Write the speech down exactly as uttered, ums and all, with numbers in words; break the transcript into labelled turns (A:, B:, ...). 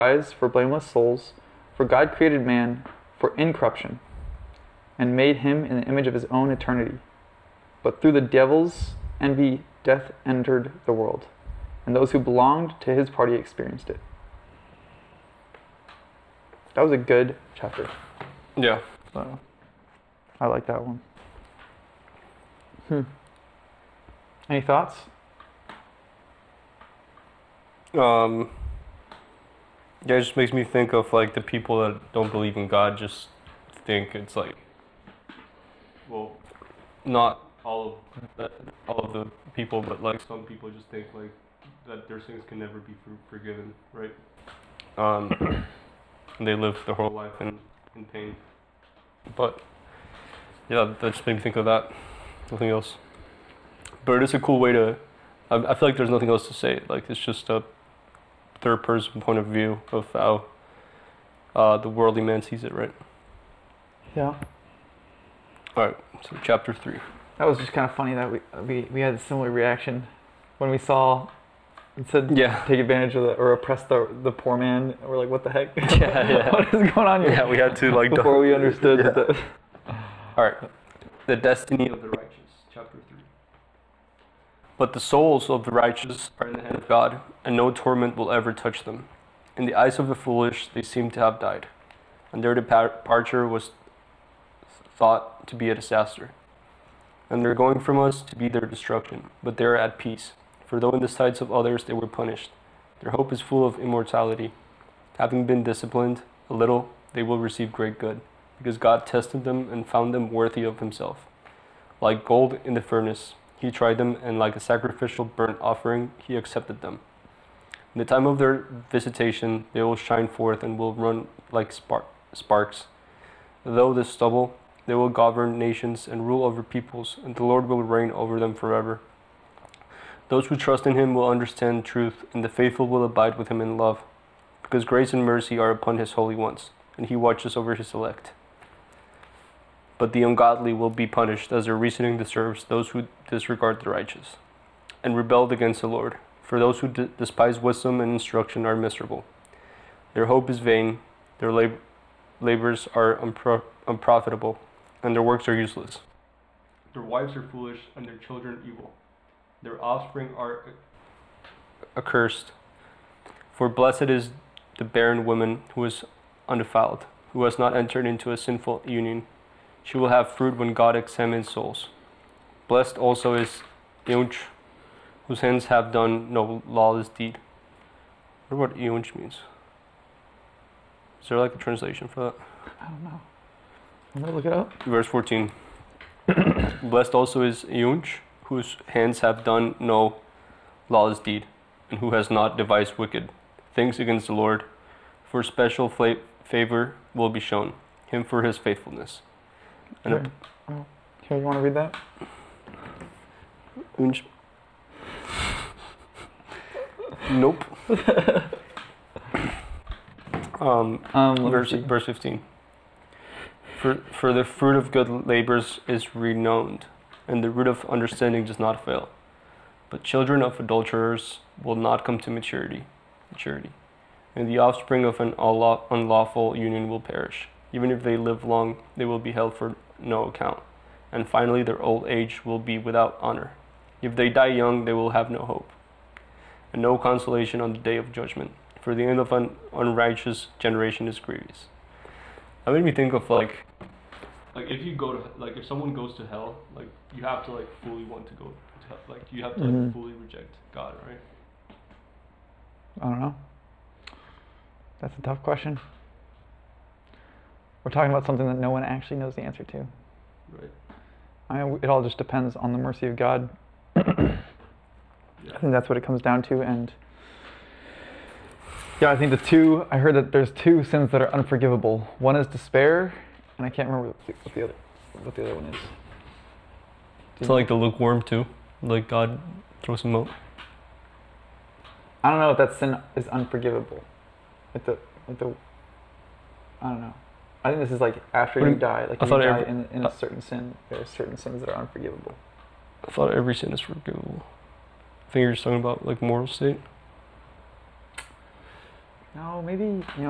A: eyes for blameless souls, for God created man for incorruption, and made him in the image of his own eternity. But through the devil's envy, death entered the world, and those who belonged to his party experienced it. That was a good chapter.
B: Yeah.
A: So, I like that one. Hmm. Any thoughts?
B: Um, yeah, it just makes me think of like the people that don't believe in God just think it's like, well, not all of the, all of the people, but like some people just think like that their sins can never be for, forgiven, right? Um, and they live their whole life in, in pain. But yeah, that just made me think of that. Nothing else. But it is a cool way to. I, I feel like there's nothing else to say. Like it's just a third person point of view of how uh, the worldly man sees it, right?
A: Yeah.
B: All right. So chapter three.
A: That was just kind of funny that we we, we had a similar reaction when we saw it said
B: Yeah.
A: take advantage of the or oppress the the poor man. We're like, what the heck?
B: Yeah, yeah.
A: What is going on here?
B: Yeah, we had to like
A: before we understood
B: yeah.
A: that. The,
B: All right. The destiny of the righteous, chapter three. But the souls of the righteous are in the hand of God, and no torment will ever touch them. In the eyes of the foolish, they seem to have died, and their departure was thought to be a disaster. And their going from us to be their destruction, but they are at peace. For though in the sights of others they were punished, their hope is full of immortality. Having been disciplined a little, they will receive great good, because God tested them and found them worthy of himself. Like gold in the furnace, he tried them, and like a sacrificial burnt offering, he accepted them. In the time of their visitation, they will shine forth and will run like spark- sparks. Though the stubble, they will govern nations and rule over peoples, and the Lord will reign over them forever. Those who trust in him will understand truth, and the faithful will abide with him in love, because grace and mercy are upon his holy ones, and he watches over his elect. But the ungodly will be punished, as their reasoning deserves those who disregard the righteous, and rebelled against the Lord. For those who d- despise wisdom and instruction are miserable. Their hope is vain, their lab- labors are unpro- unprofitable, and their works are useless. Their wives are foolish, and their children evil. Their offspring are accursed. For blessed is the barren woman who is undefiled, who has not entered into a sinful union. She will have fruit when God examines souls. Blessed also is Eunch, whose hands have done no lawless deed. I wonder what Eunch means. Is there like a translation for that?
A: I don't know. I'm gonna look it up.
B: Verse fourteen. Blessed also is Eunch, whose hands have done no lawless deed, and who has not devised wicked things against the Lord. For special fla- favor will be shown him for his faithfulness. And
A: Okay. Oh, here, you want to read that?
B: Eunch. Nope. um,
A: Um, let me
B: verse,
A: see.
B: verse fifteen. For, for the fruit of good labors is renowned, and the root of understanding does not fail. But children of adulterers will not come to maturity, maturity, and the offspring of an unlaw- unlawful union will perish. Even if they live long, they will be held for no account, and finally their old age will be without honor. If they die young, they will have no hope, and no consolation on the day of judgment, for the end of an unrighteous generation is grievous. That made me think of like, like if you go to, like if someone goes to hell, like you have to like fully want to go to hell, like you have to like
A: Mhm.
B: fully reject God, right?
A: I don't know. That's a tough question. We're talking about something that no one actually knows the answer to.
B: Right.
A: I mean, it all just depends on the mercy of God. I think that's what it comes down to. And yeah, I think the two, I heard that there's two sins that are unforgivable. One is despair, and I can't remember what the, what the other what the other one is.
B: It's like the lukewarm too, like God throws him out.
A: I don't know if that sin is unforgivable. Like the, like the, I don't know. I think this is like after
B: What do
A: you
B: you-
A: die, like
B: I
A: if you
B: thought
A: die
B: every-
A: in, in
B: uh,
A: a certain sin, there are certain sins that are unforgivable.
B: I thought every sin is forgivable. I think you're just talking about like moral state.
A: No, maybe, you know,